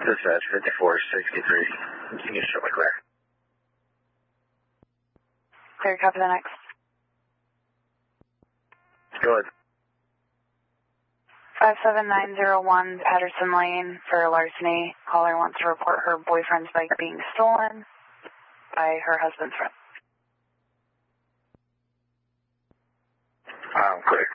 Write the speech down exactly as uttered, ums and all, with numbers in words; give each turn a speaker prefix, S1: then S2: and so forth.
S1: Dispatch fifty-four sixty-three. Can you show me clear?
S2: Clear, copy the next.
S1: Go ahead.
S2: five seven nine zero one Patterson Lane for larceny. Caller wants to report her boyfriend's bike being stolen by her husband's friend.
S1: Um, clear.